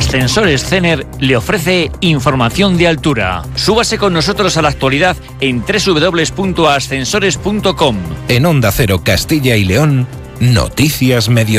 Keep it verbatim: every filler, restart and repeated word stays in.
Ascensores Cener le ofrece información de altura. Súbase con nosotros a la actualidad en doble u doble u doble u punto ascensores punto com. En Onda Cero Castilla y León, Noticias Medio.